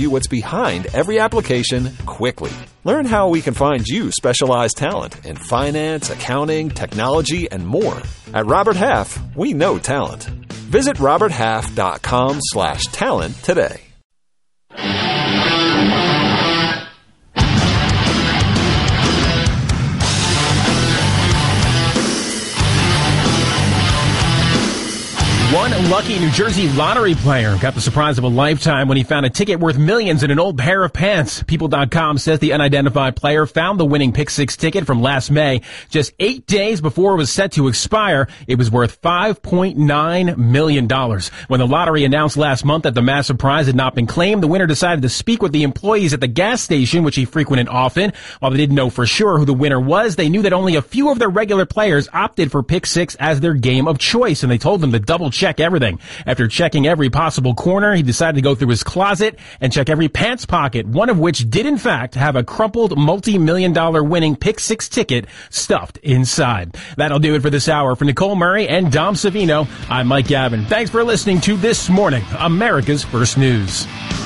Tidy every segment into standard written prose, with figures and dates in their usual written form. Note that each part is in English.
you what's behind every application quickly. Learn how we can find you specialized talent in finance, accounting, technology, and more. At Robert Half, we know talent. Visit roberthalf.com/talent today. One lucky New Jersey lottery player got the surprise of a lifetime when he found a ticket worth millions in an old pair of pants. People.com says the unidentified player found the winning Pick 6 ticket from last May. Just 8 days before it was set to expire, it was worth $5.9 million. When the lottery announced last month that the massive prize had not been claimed, the winner decided to speak with the employees at the gas station, which he frequented often. While they didn't know for sure who the winner was, they knew that only a few of their regular players opted for Pick 6 as their game of choice, and they told them to double check everything. After checking every possible corner, he decided to go through his closet and check every pants pocket, one of which did in fact have a crumpled multi-million-dollar winning Pick 6 ticket stuffed inside. That'll do it for this hour. For Nicole Murray and Dom Savino, I'm Mike Gavin. Thanks for listening to This Morning, America's First News.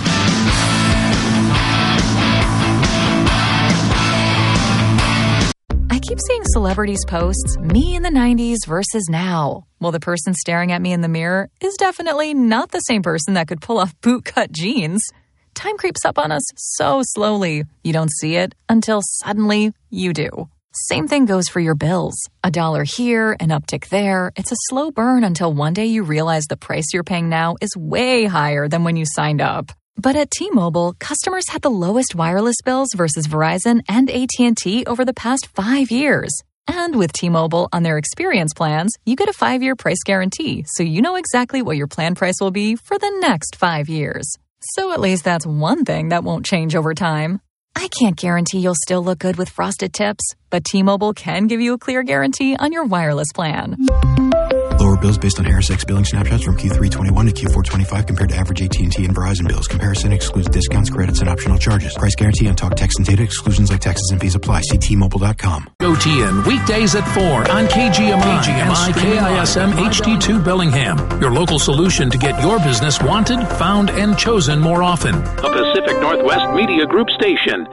I keep seeing celebrities posts, me in the 90s versus now. Well, the person staring at me in the mirror is definitely not the same person that could pull off bootcut jeans. Time creeps up on us so slowly. You don't see it until suddenly you do. Same thing goes for your bills. $1 here, an uptick there. It's a slow burn until one day you realize the price you're paying now is way higher than when you signed up. But at T-Mobile, customers had the lowest wireless bills versus Verizon and AT&T over the past 5 years. And with T-Mobile on their experience plans, you get a 5-year price guarantee, so you know exactly what your plan price will be for the next 5 years. So at least that's one thing that won't change over time. I can't guarantee you'll still look good with frosted tips, but T-Mobile can give you a clear guarantee on your wireless plan. Lower bills based on HarrisX billing snapshots from Q3 21 to Q4 25 compared to average AT&T and Verizon bills. Comparison excludes discounts, credits, and optional charges. Price guarantee on talk, text, and data. Exclusions like taxes and fees apply. See T-Mobile.com. OTN weekdays at 4 on KGMI KISM HD2 Bellingham. Your local solution to get your business wanted, found, and chosen more often. A Pacific Northwest Media Group station.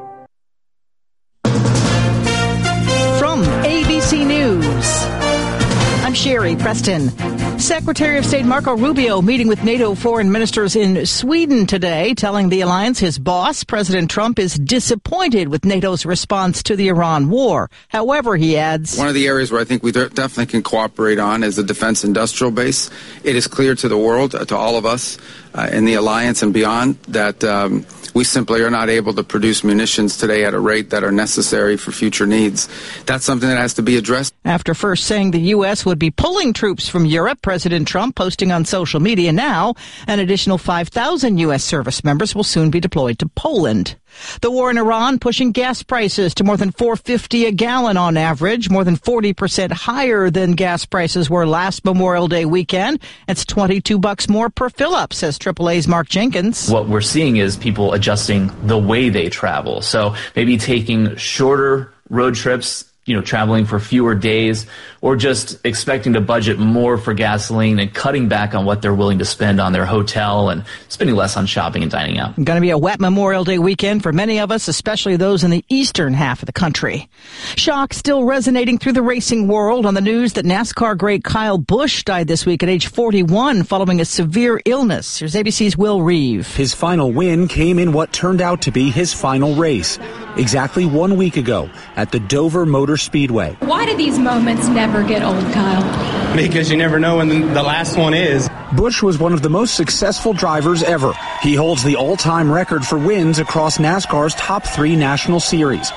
From ABC News, I'm Sherry Preston. Secretary of State Marco Rubio meeting with NATO foreign ministers in Sweden today, telling the alliance his boss, President Trump, is disappointed with NATO's response to the Iran war. However, he adds, one of the areas where I think we definitely can cooperate on is the defense industrial base. It is clear to the world, to all of us in the alliance and beyond, that we simply are not able to produce munitions today at a rate that are necessary for future needs. That's something that has to be addressed. After first saying the U.S. would be pulling troops from Europe, President Trump posting on social media now an additional 5,000 U.S. service members will soon be deployed to Poland. The war in Iran pushing gas prices to more than $4.50 a gallon on average, more than 40% higher than gas prices were last Memorial Day weekend. It's $22 more per fill-up, says AAA's Mark Jenkins. What we're seeing is people adjusting the way they travel. So maybe taking shorter road trips, traveling for fewer days, or just expecting to budget more for gasoline and cutting back on what they're willing to spend on their hotel and spending less on shopping and dining out. Going to be a wet Memorial Day weekend for many of us, especially those in the eastern half of the country. Shock still resonating through the racing world on the news that NASCAR great Kyle Busch died this week at age 41 following a severe illness. Here's ABC's Will Reeve. His final win came in what turned out to be his final race, exactly 1 week ago at the Dover Motor Speedway. Why do these moments never get old, Kyle? Because you never know when the last one is. Busch was one of the most successful drivers ever. He holds the all-time record for wins across NASCAR's top 3 national series,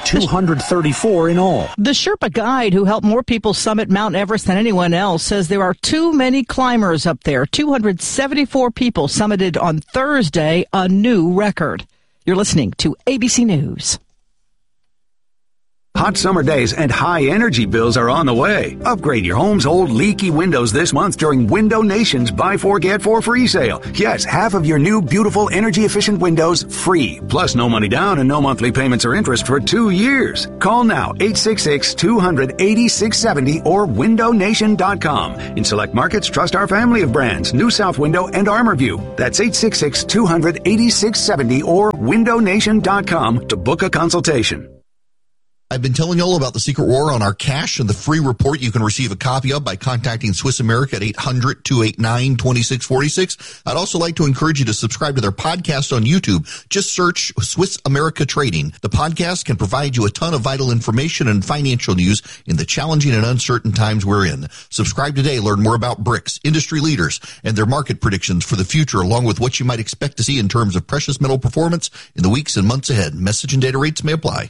234 in all. The Sherpa guide who helped more people summit Mount Everest than anyone else says there are too many climbers up there. 274 people summited on Thursday, a new record. You're listening to ABC News. Hot summer days and high energy bills are on the way. Upgrade your home's old leaky windows this month during Window Nation's Buy 4 Get 4 free sale. Yes, half of your new beautiful energy efficient windows free. Plus no money down and no monthly payments or interest for 2 years. Call now 866-200-8670 or windownation.com. In select markets, trust our family of brands, New South Window and ArmorView. That's 866-200-8670 or windownation.com to book a consultation. I've been telling you all about the secret war on our cash and the free report you can receive a copy of by contacting Swiss America at 800-289-2646. I'd also like to encourage you to subscribe to their podcast on YouTube. Just search Swiss America Trading. The podcast can provide you a ton of vital information and financial news in the challenging and uncertain times we're in. Subscribe today. Learn more about BRICS, industry leaders, and their market predictions for the future, along with what you might expect to see in terms of precious metal performance in the weeks and months ahead. Message and data rates may apply.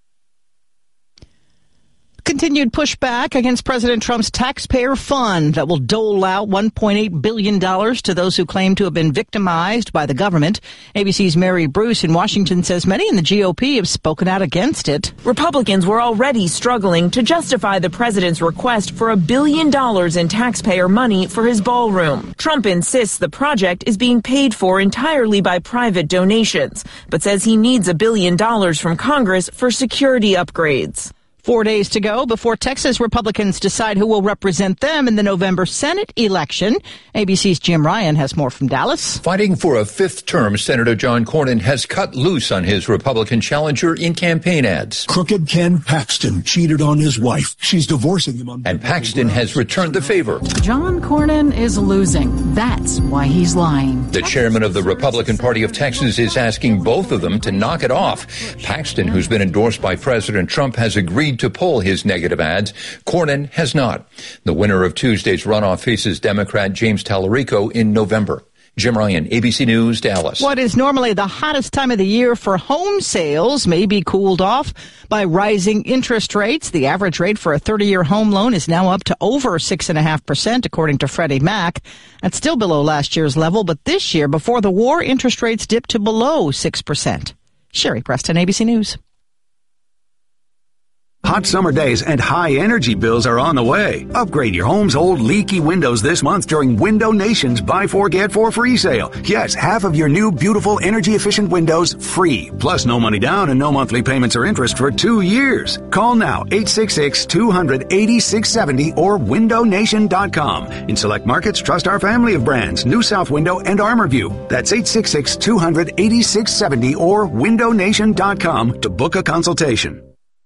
Continued pushback against President Trump's taxpayer fund that will dole out $1.8 billion to those who claim to have been victimized by the government. ABC's Mary Bruce in Washington says many in the GOP have spoken out against it. Republicans were already struggling to justify the president's request for $1 billion in taxpayer money for his ballroom. Trump insists the project is being paid for entirely by private donations, but says he needs $1 billion from Congress for security upgrades. 4 days to go before Texas Republicans decide who will represent them in the November Senate election. ABC's Jim Ryan has more from Dallas. Fighting for a fifth term, Senator John Cornyn has cut loose on his Republican challenger in campaign ads. Crooked Ken Paxton cheated on his wife. She's divorcing him on... And Paxton has returned the favor. John Cornyn is losing. That's why he's lying. The chairman of the Republican Party of Texas is asking both of them to knock it off. Paxton, who's been endorsed by President Trump, has agreed to pull his negative ads. Cornyn has not. The winner of Tuesday's runoff faces Democrat James Tallarico in November. Jim Ryan, ABC News, Dallas. What is normally the hottest time of the year for home sales may be cooled off by rising interest rates. The average rate for a 30-year home loan is now up to over 6.5%, according to Freddie Mac. That's still below last year's level, but this year, before the war, interest rates dipped to below 6%. Sherry Preston, ABC News. Hot summer days and high energy bills are on the way. Upgrade your home's old leaky windows this month during Window Nation's Buy 4 Get 4 free sale. Yes, half of your new beautiful energy efficient windows free. Plus no money down and no monthly payments or interest for 2 years. Call now 866-200-8670 or windownation.com. In select markets, trust our family of brands, New South Window and ArmorView. That's 866-200-8670 or windownation.com to book a consultation.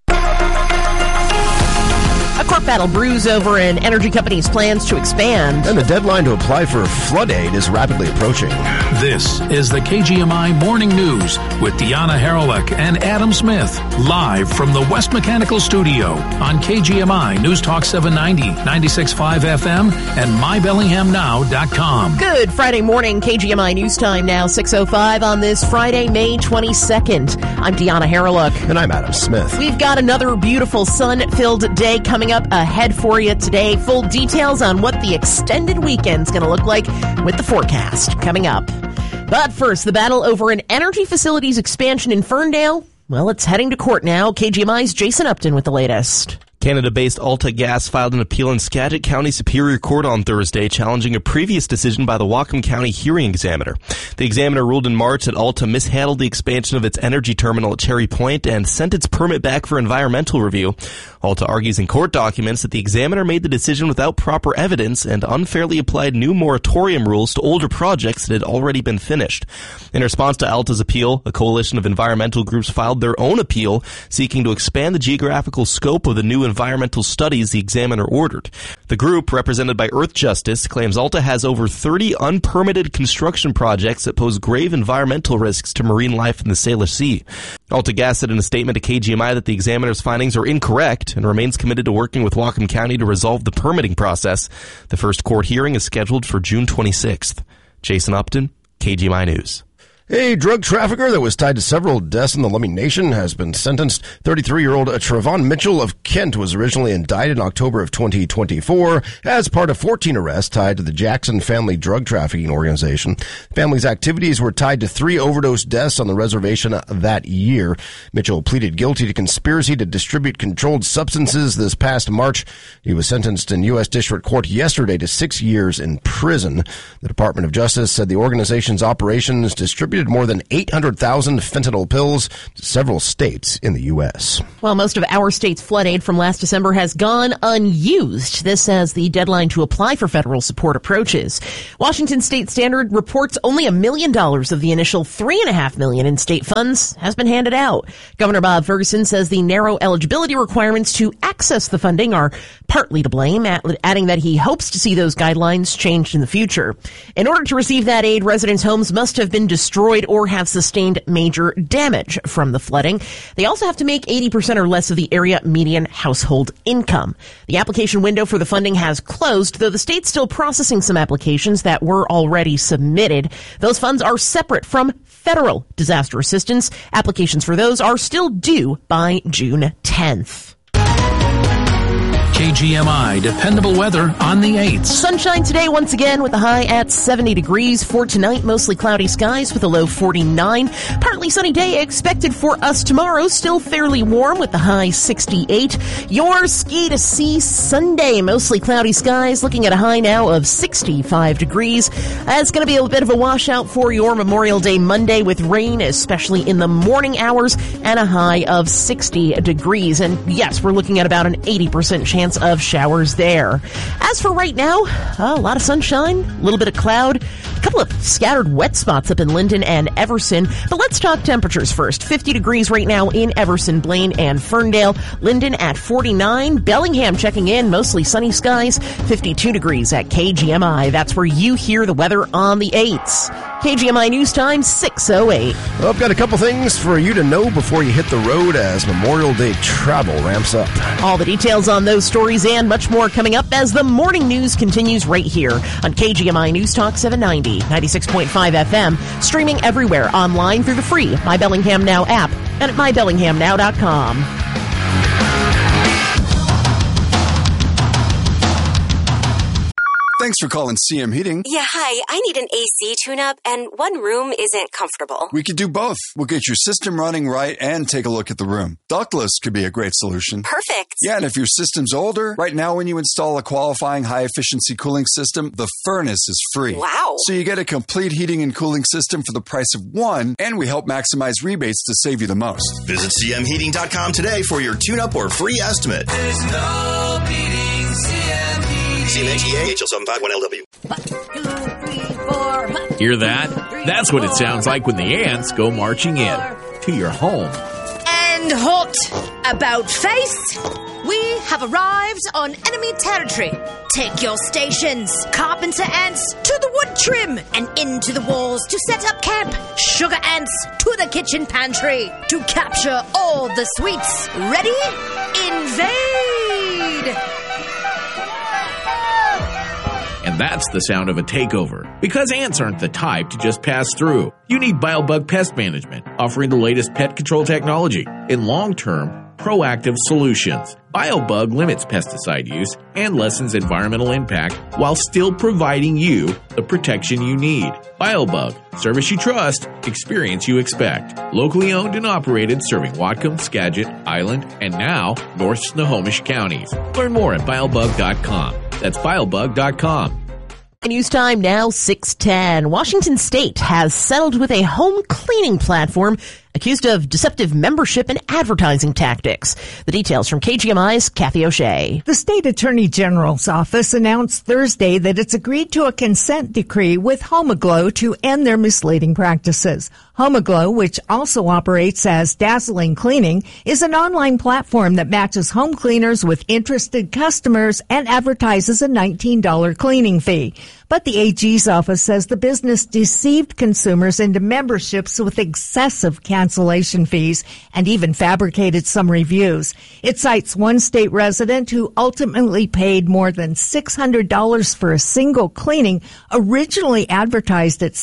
A court battle brews over an energy company's plans to expand. And the deadline to apply for flood aid is rapidly approaching. This is the KGMI Morning News with Deanna Haralick and Adam Smith. Live from the West Mechanical Studio on KGMI News Talk 790, 96.5 FM, and MyBellinghamNow.com. Good Friday morning, KGMI News Time now, 6:05 on this Friday, May 22nd. I'm Deanna Haralick. And I'm Adam Smith. We've got another beautiful sun-filled day coming up ahead for you today. Full details on what the extended weekend's going to look like with the forecast coming up. But first, the battle over an energy facilities expansion in Ferndale. Well, it's heading to court now. KGMI's Jason Upton with the latest. Canada-based AltaGas filed an appeal in Skagit County Superior Court on Thursday, challenging a previous decision by the Whatcom County hearing examiner. The examiner ruled in March that Alta mishandled the expansion of its energy terminal at Cherry Point and sent its permit back for environmental review. Alta argues in court documents that the examiner made the decision without proper evidence and unfairly applied new moratorium rules to older projects that had already been finished. In response to Alta's appeal, a coalition of environmental groups filed their own appeal, seeking to expand the geographical scope of the new environmental studies the examiner ordered. The group, represented by Earth Justice, claims Alta has over 30 unpermitted construction projects that pose grave environmental risks to marine life in the Salish Sea. AltaGas said in a statement to KGMI that the examiner's findings are incorrect and remains committed to working with Whatcom County to resolve the permitting process. The first court hearing is scheduled for June 26th. Jason Upton, KGMI News. A drug trafficker that was tied to several deaths in the Lummi Nation has been sentenced. 33-year-old Trevon Mitchell of Kent was originally indicted in October of 2024 as part of 14 arrests tied to the Jackson Family Drug Trafficking Organization. The family's activities were tied to 3 overdose deaths on the reservation that year. Mitchell pleaded guilty to conspiracy to distribute controlled substances this past March. He was sentenced in U.S. District Court yesterday to 6 years in prison. The Department of Justice said the organization's operations distributed more than 800,000 fentanyl pills to several states in the U.S. Well, most of our state's flood aid from last December has gone unused. This as the deadline to apply for federal support approaches. Washington State Standard reports only $1 million of the initial $3.5 million in state funds has been handed out. Governor Bob Ferguson says the narrow eligibility requirements to access the funding are partly to blame, adding that he hopes to see those guidelines changed in the future. In order to receive that aid, residents' homes must have been destroyed or have sustained major damage from the flooding. They also have to make 80% or less of the area median household income. The application window for the funding has closed, though the state's still processing some applications that were already submitted. Those funds are separate from federal disaster assistance. Applications for those are still due by June 10th. KGMI dependable weather on the 8th. Sunshine today once again with a high at 70 degrees. For tonight, mostly cloudy skies with a low 49. Partly sunny day expected for us tomorrow. Still fairly warm with the high 68. Your ski to see Sunday. Mostly cloudy skies looking at a high now of 65 degrees. It's going to be a bit of a washout for your Memorial Day Monday with rain, especially in the morning hours, and a high of 60 degrees. And yes, we're looking at about an 80% chance of showers there. As for right now, a lot of sunshine, a little bit of cloud, a couple of scattered wet spots up in Linden and Everson. But let's talk temperatures first. 50 degrees right now in Everson, Blaine, and Ferndale. Linden at 49. Bellingham checking in, mostly sunny skies. 52 degrees at KGMI. That's where you hear the weather on the 8s. KGMI News Time, 6:08. Well, I've got a couple things for you to know before you hit the road as Memorial Day travel ramps up. All the details on those stories and much more coming up as the morning news continues right here on KGMI News Talk 790, 96.5 FM, streaming everywhere online through the free My Bellingham Now app and at mybellinghamnow.com. Thanks for calling CM Heating. Yeah, hi. I need an AC tune-up, and one room isn't comfortable. We could do both. We'll get your system running right and take a look at the room. Ductless could be a great solution. Perfect. Yeah, and if your system's older, right now when you install a qualifying high-efficiency cooling system, the furnace is free. Wow. So you get a complete heating and cooling system for the price of one, and we help maximize rebates to save you the most. Visit cmheating.com today for your tune-up or free estimate. There's no beating CM Heating. CMHEA HL751LW. 1, 2, 3, 4. Hear that? That's what it sounds like when the ants go marching in to your home. And hot about face. We have arrived on enemy territory. Take your stations, carpenter ants, to the wood trim and into the walls to set up camp. Sugar ants to the kitchen pantry to capture all the sweets. Ready? Invade! And that's the sound of a takeover. Because ants aren't the type to just pass through. You need BioBug Pest Management, offering the latest pet control technology in long-term, proactive solutions. BioBug limits pesticide use and lessens environmental impact while still providing you the protection you need. BioBug, service you trust, experience you expect. Locally owned and operated, serving Whatcom, Skagit, Island, and now North Snohomish counties. Learn more at biobug.com. That's biobug.com. News time now, 6:10. Washington State has settled with a home cleaning platform accused of deceptive membership and advertising tactics. The details from KGMI's Kathy O'Shea. The State Attorney General's office announced Thursday that it's agreed to a consent decree with HomeAglow to end their misleading practices. HomeAglow, which also operates as Dazzling Cleaning, is an online platform that matches home cleaners with interested customers and advertises a $19 cleaning fee. But the AG's office says the business deceived consumers into memberships with excessive cancellation fees and even fabricated some reviews. It cites one state resident who ultimately paid more than $600 for a single cleaning, originally advertised at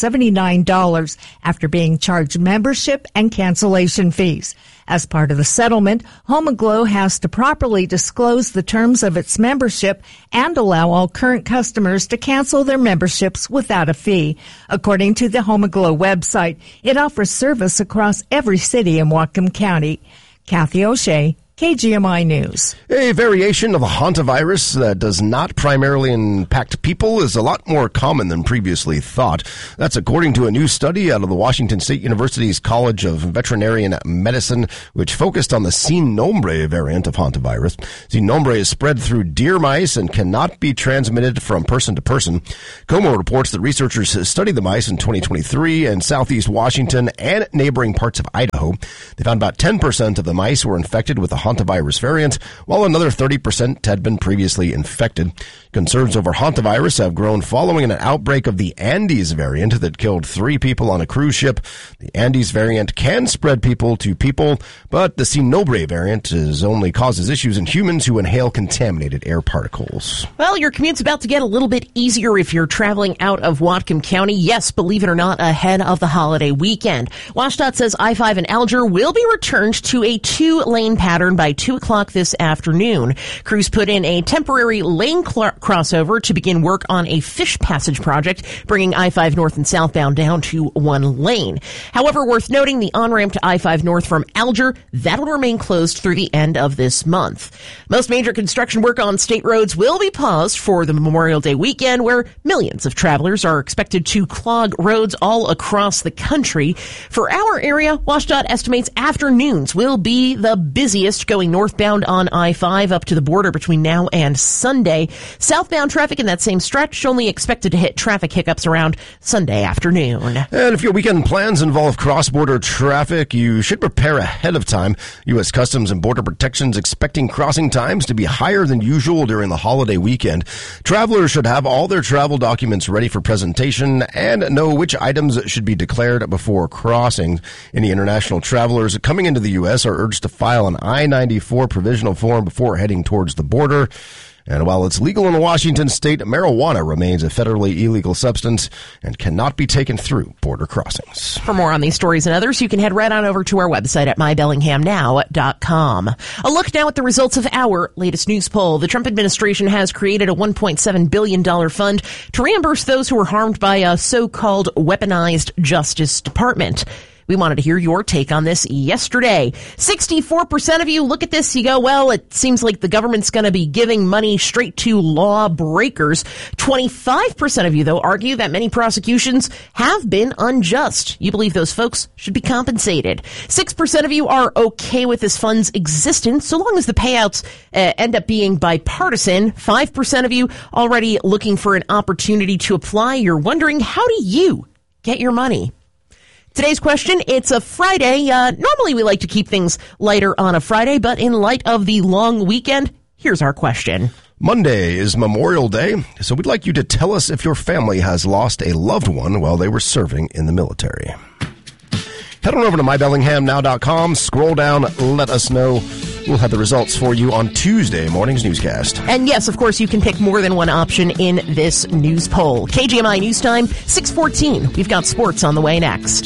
$79 after being charged membership and cancellation fees. As part of the settlement, HomeAglow has to properly disclose the terms of its membership and allow all current customers to cancel their memberships without a fee. According to the HomeAglow website, it offers service across every city in Whatcom County. Kathy O'Shea, KGMI News. A variation of a hantavirus that does not primarily impact people is a lot more common than previously thought. That's according to a new study out of the Washington State University's College of Veterinary Medicine, which focused on the Sin Nombre variant of hantavirus. Sin Nombre is spread through deer mice and cannot be transmitted from person to person. Como reports that researchers studied the mice in 2023 in southeast Washington and neighboring parts of Idaho. They found about 10% of the mice were infected with the hantavirus variant, while another 30% had been previously infected. Concerns over hantavirus have grown following an outbreak of the Andes variant that killed 3 people on a cruise ship. The Andes variant can spread people to people, but the Sin Nombre variant only causes issues in humans who inhale contaminated air particles. Well, your commute's about to get a little bit easier if you're traveling out of Whatcom County. Yes, believe it or not, ahead of the holiday weekend. WashDOT says I-5 and Alger will be returned to a 2-lane pattern by 2 o'clock this afternoon. Crews put in a temporary lane crossover to begin work on a fish passage project, bringing I-5 north and southbound down to 1 lane. However, worth noting, the on-ramp to I-5 north from Alger, that'll remain closed through the end of this month. Most major construction work on state roads will be paused for the Memorial Day weekend, where millions of travelers are expected to clog roads all across the country. For our area, WashDOT estimates afternoons will be the busiest, going northbound on I-5 up to the border between now and Sunday. Southbound traffic in that same stretch only expected to hit traffic hiccups around Sunday afternoon. And if your weekend plans involve cross-border traffic, you should prepare ahead of time. U.S. Customs and Border Protection's expecting crossing times to be higher than usual during the holiday weekend. Travelers should have all their travel documents ready for presentation and know which items should be declared before crossing. Any international travelers coming into the U.S. are urged to file an I-94 provisional form before heading towards the border. And while it's legal in Washington state, marijuana remains a federally illegal substance and cannot be taken through border crossings. For more on these stories and others, you can head right on over to our website at mybellinghamnow.com. A look now at the results of our latest news poll. The Trump administration has created a $1.7 billion fund to reimburse those who were harmed by a so-called weaponized Justice Department. We wanted to hear your take on this yesterday. 64% of you look at this, you go, well, it seems like the government's going to be giving money straight to lawbreakers. 25% of you, though, argue that many prosecutions have been unjust. You believe those folks should be compensated. 6% of you are okay with this fund's existence, so long as the payouts end up being bipartisan. 5% of you already looking for an opportunity to apply. You're wondering, how do you get your money? Today's question, it's a Friday. Normally we like to keep things lighter on a Friday, but in light of the long weekend, here's our question. Monday is Memorial Day, so we'd like you to tell us if your family has lost a loved one while they were serving in the military. Head on over to mybellinghamnow.com, scroll down, let us know. We'll have the results for you on Tuesday morning's newscast. And yes, of course, you can pick more than one option in this news poll. KGMI News Time, 6:14. We've got sports on the way next.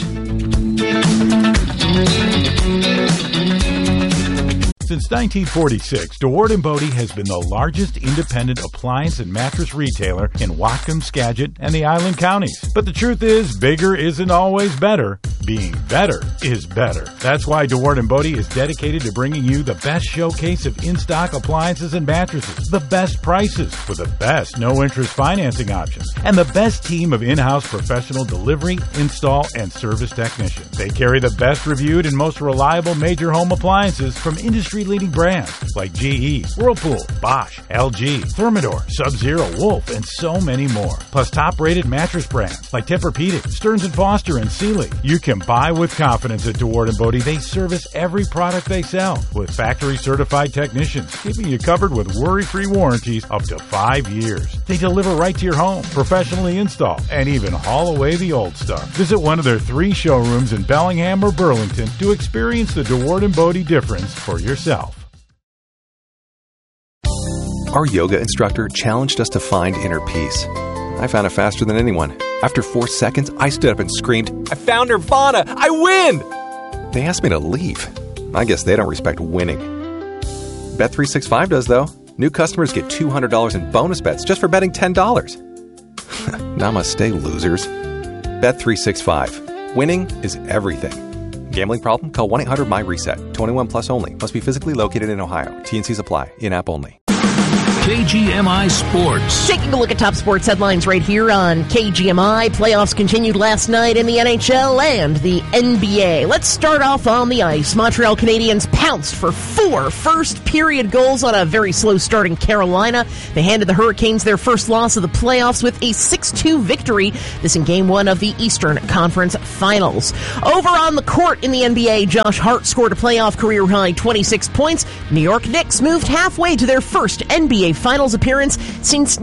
Since 1946, DeWard & Bodie has been the largest independent appliance and mattress retailer in Whatcom, Skagit, and the Island Counties. But the truth is, bigger isn't always better. Being better is better. That's why DeWard & Bodie is dedicated to bringing you the best showcase of in-stock appliances and mattresses, the best prices with the best no-interest financing options, and the best team of in-house professional delivery, install, and service technicians. They carry the best reviewed and most reliable major home appliances from industry-leading brands like GE, Whirlpool, Bosch, LG, Thermador, Sub-Zero, Wolf, and so many more. Plus top-rated mattress brands like Tempur-Pedic, Stearns & Foster, and Sealy. You can can buy with confidence at DeWard & Bodie. They service every product they sell with factory-certified technicians, keeping you covered with worry-free warranties up to 5 years. They deliver right to your home, professionally install, and even haul away the old stuff. Visit one of their 3 showrooms in Bellingham or Burlington to experience the DeWard & Bodie difference for yourself. Our yoga instructor challenged us to find inner peace. I found it faster than anyone. After 4 seconds, I stood up and screamed, "I found Nirvana! I win!" They asked me to leave. I guess they don't respect winning. Bet365 does, though. New customers get $200 in bonus bets just for betting $10. Namaste, losers. Bet365. Winning is everything. Gambling problem? Call 1-800-MY-RESET. 21 plus only. Must be physically located in Ohio. T&Cs apply. In-app only. KGMI Sports. Taking a look at top sports headlines right here on KGMI. Playoffs continued last night in the NHL and the NBA. Let's start off on the ice. Montreal Canadiens pounced for 4 first-period goals on a very slow-starting Carolina. They handed the Hurricanes their first loss of the playoffs with a 6-2 victory. This in Game 1 of the Eastern Conference Finals. Over on the court in the NBA, Josh Hart scored a playoff career-high 26 points. New York Knicks moved halfway to their first NBA Finals appearance since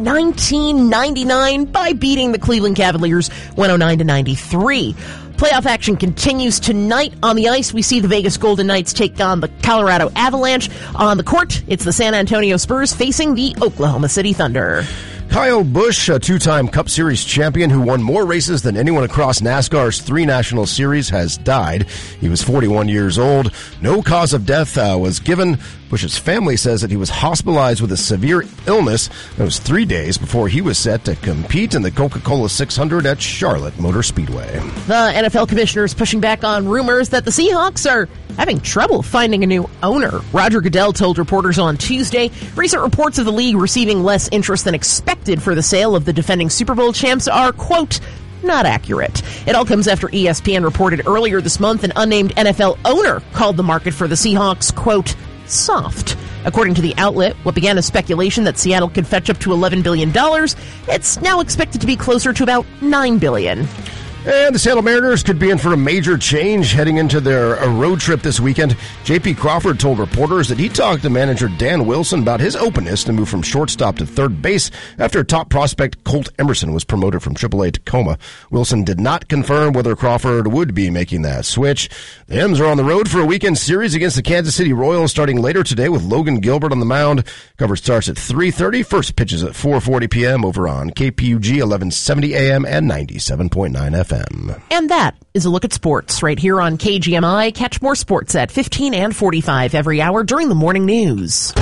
1999 by beating the Cleveland Cavaliers 109-93. Playoff action continues tonight. On the ice, we see the Vegas Golden Knights take on the Colorado Avalanche. On the court, it's the San Antonio Spurs facing the Oklahoma City Thunder. Kyle Busch, a 2-time Cup Series champion who won more races than anyone across NASCAR's 3 National Series, has died. He was 41 years old. No cause of death was given. Busch's family says that he was hospitalized with a severe illness. It was 3 days before he was set to compete in the Coca-Cola 600 at Charlotte Motor Speedway. The NFL commissioner is pushing back on rumors that the Seahawks are having trouble finding a new owner. Roger Goodell told reporters on Tuesday recent reports of the league receiving less interest than expected for the sale of the defending Super Bowl champs are, quote, not accurate. It all comes after ESPN reported earlier this month an unnamed NFL owner called the market for the Seahawks, quote, soft. According to the outlet, what began as speculation that Seattle could fetch up to $11 billion, it's now expected to be closer to about $9 billion. And the Seattle Mariners could be in for a major change heading into their road trip this weekend. J.P. Crawford told reporters that he talked to manager Dan Wilson about his openness to move from shortstop to third base after top prospect Colt Emerson was promoted from AAA Tacoma. Wilson did not confirm whether Crawford would be making that switch. The M's are on the road for a weekend series against the Kansas City Royals starting later today with Logan Gilbert on the mound. Coverage starts at 3:30. First pitch is at 4:40 p.m. over on KPUG 1170 AM and 97.9 FM. And that is a look at sports right here on KGMI. Catch more sports at 15 and 45 every hour during the morning news.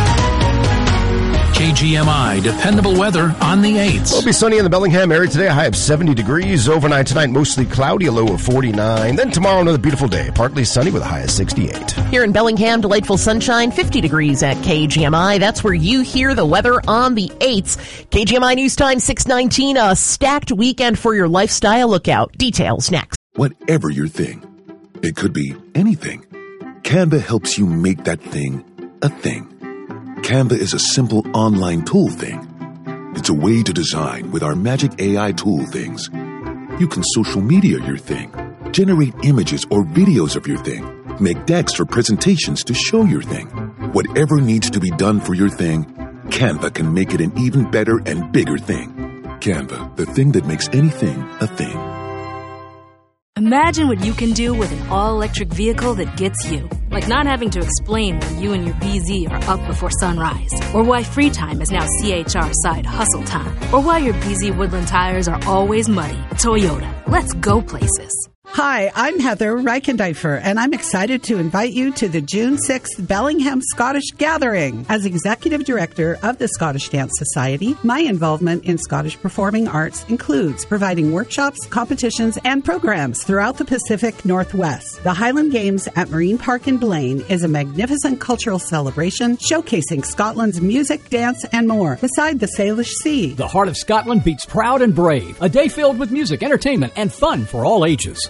KGMI, dependable weather on the 8th. It'll be sunny in the Bellingham area today, a high of 70 degrees. Overnight tonight, mostly cloudy, a low of 49. Then tomorrow, another beautiful day, partly sunny with a high of 68. Here in Bellingham, delightful sunshine, 50 degrees at KGMI. That's where you hear the weather on the 8th. KGMI News Time 6:19, a stacked weekend for your lifestyle. Look out. Details next. Whatever your thing, it could be anything. Canva helps you make that thing a thing. Canva is a simple online tool thing. It's a way to design with our magic AI tool things. You can social media your thing, generate images or videos of your thing, make decks for presentations to show your thing. Whatever needs to be done for your thing, Canva can make it an even better and bigger thing. Canva, the thing that makes anything a thing. Imagine what you can do with an all-electric vehicle that gets you. Like not having to explain why you and your BZ are up before sunrise. Or why free time is now CHR side hustle time. Or why your BZ Woodland tires are always muddy. Toyota, let's go places. Hi, I'm Heather Reichendeifer, and I'm excited to invite you to the June 6th Bellingham Scottish Gathering. As Executive Director of the Scottish Dance Society, my involvement in Scottish performing arts includes providing workshops, competitions, and programs throughout the Pacific Northwest. The Highland Games at Marine Park in Blaine is a magnificent cultural celebration showcasing Scotland's music, dance, and more, beside the Salish Sea. The heart of Scotland beats proud and brave. A day filled with music, entertainment, and fun for all ages.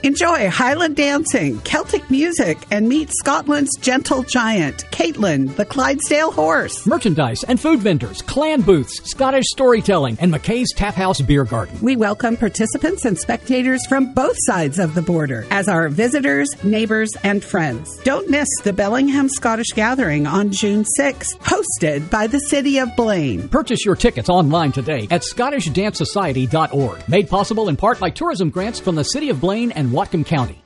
Enjoy Highland dancing, Celtic music, and meet Scotland's gentle giant, Caitlin, the Clydesdale horse. Merchandise and food vendors, clan booths, Scottish storytelling, and McKay's Tap House Beer Garden. We welcome participants and spectators from both sides of the border as our visitors, neighbors, and friends. Don't miss the Bellingham Scottish Gathering on June 6th, hosted by the City of Blaine. Purchase your tickets online today at ScottishDanceSociety.org. Made possible in part by tourism grants from the City of Blaine and Whatcom County.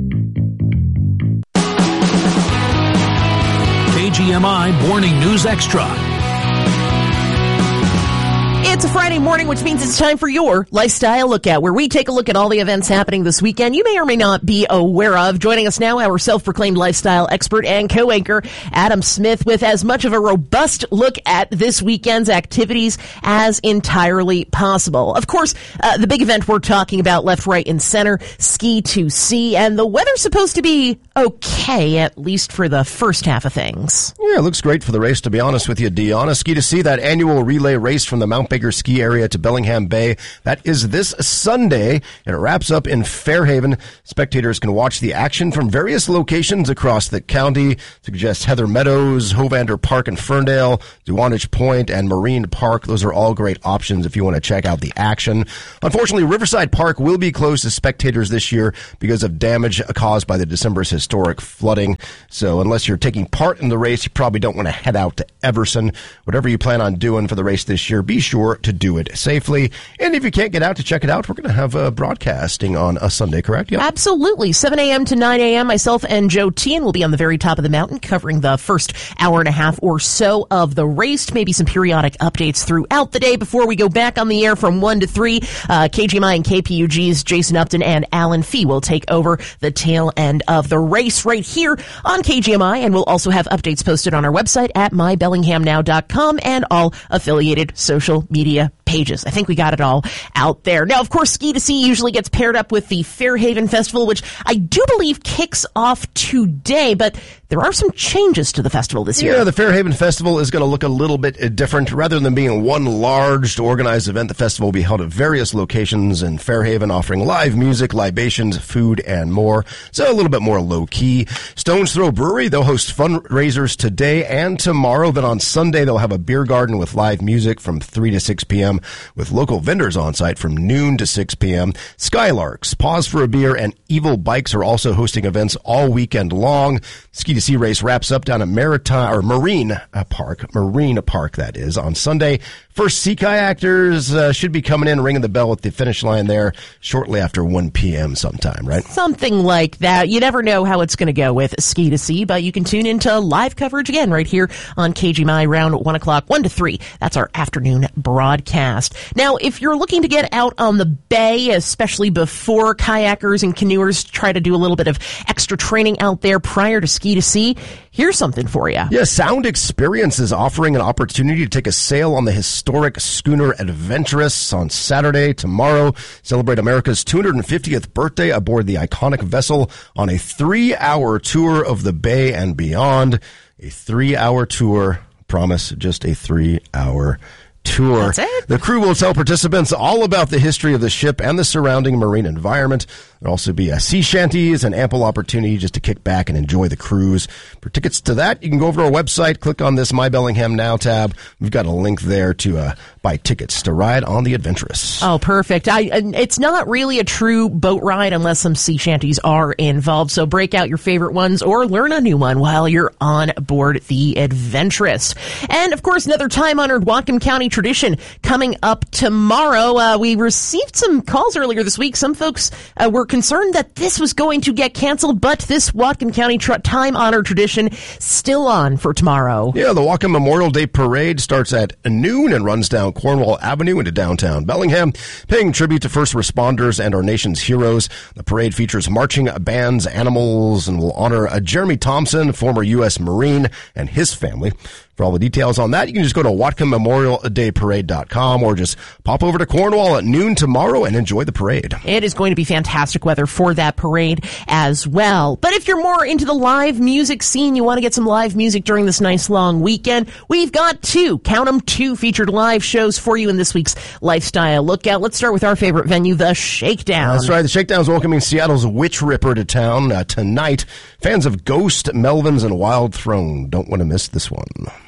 KGMI Morning News Extra. It's a Friday morning, which means it's time for your Lifestyle Lookout, where we take a look at all the events happening this weekend you may or may not be aware of. Joining us now, our self-proclaimed lifestyle expert and co-anchor, Adam Smith, with as much of a robust look at this weekend's activities as entirely possible. Of course, the big event we're talking about, left, right, and center, Ski to Sea, and the weather's supposed to be okay, at least for the first half of things. Yeah, it looks great for the race, to be honest with you, Deanna. Ski to Sea, that annual relay race from the Mount Baker ski area to Bellingham Bay. That is this Sunday, and it wraps up in Fairhaven. Spectators can watch the action from various locations across the county. Suggest Heather Meadows, Hovander Park in Ferndale, Duwanage Point, and Marine Park. Those are all great options if you want to check out the action. Unfortunately, Riverside Park will be closed to spectators this year because of damage caused by the December's historic flooding. So unless you're taking part in the race, you probably don't want to head out to Everson. Whatever you plan on doing for the race this year, be sure to do it safely. And if you can't get out to check it out, we're going to have broadcasting on a Sunday, correct? Yep. Absolutely. 7 a.m. to 9 a.m. Myself and Joe Tien will be on the very top of the mountain covering the first hour and a half or so of the race. Maybe some periodic updates throughout the day before we go back on the air from 1 to 3. KGMI and KPUG's Jason Upton and Alan Fee will take over the tail end of the race right here on KGMI. And we'll also have updates posted on our website at mybellinghamnow.com and all affiliated social media pages. I think we got it all out there. Now, of course, Ski to Sea usually gets paired up with the Fairhaven Festival, which I do believe kicks off today, but there are some changes to the festival this year. Yeah, the Fairhaven Festival is going to look a little bit different. Rather than being one large organized event, the festival will be held at various locations in Fairhaven, offering live music, libations, food, and more. So a little bit more low-key. Stones Throw Brewery, they'll host fundraisers today and tomorrow. Then on Sunday, they'll have a beer garden with live music from 3 to 6 p.m. with local vendors on site from noon to 6 p.m. Skylarks, Pause for a Beer, and Evil Bikes are also hosting events all weekend long. Ski to Sea race wraps up down at Marine Park, that is, on Sunday. First sea kayakers should be coming in, ringing the bell at the finish line there shortly after 1 p.m. sometime, right? Something like that. You never know how it's going to go with Ski to Sea, but you can tune into live coverage again right here on KGMI around 1 o'clock, 1 to 3. That's our afternoon broadcast. Now, if you're looking to get out on the bay, especially before kayakers and canoers try to do a little bit of extra training out there prior to Ski to Sea, here's something for you. Yeah, Sound Experience is offering an opportunity to take a sail on the historic schooner Adventurous on Saturday, tomorrow. Celebrate America's 250th birthday aboard the iconic vessel on a 3-hour tour of the bay and beyond. A 3-hour tour. Promise, just a 3-hour tour. That's it. The crew will tell participants all about the history of the ship and the surrounding marine environment. There'll also be sea shanties and ample opportunity just to kick back and enjoy the cruise. For tickets to that, you can go over to our website, click on this My Bellingham Now tab. We've got a link there to buy tickets to ride on the Adventurous. Oh, perfect. It's not really a true boat ride unless some sea shanties are involved. So break out your favorite ones or learn a new one while you're on board the Adventurous. And, of course, another time-honored Whatcom County tradition coming up tomorrow. We received some calls earlier this week. Some folks were concerned that this was going to get canceled, but this Whatcom County time-honored tradition still on for tomorrow. Yeah, the Whatcom Memorial Day Parade starts at noon and runs down Cornwall Avenue into downtown Bellingham, paying tribute to first responders and our nation's heroes. The parade features marching bands, animals, and will honor Jeremy Thompson, former U.S. Marine, and his family. For all the details on that, you can just go to WhatcomMemorialDayParade.com or just pop over to Cornwall at noon tomorrow and enjoy the parade. It is going to be fantastic. fantastic weather for that parade as well. But if you're more into the live music scene, you want to get some live music during this nice long weekend, we've got two featured live shows for you in this week's Lifestyle Lookout. Let's start with our favorite venue, the Shakedown. That's right. The Shakedown's welcoming Seattle's Witch Ripper to town tonight. Fans of Ghost, Melvins, and Wild Throne don't want to miss this one.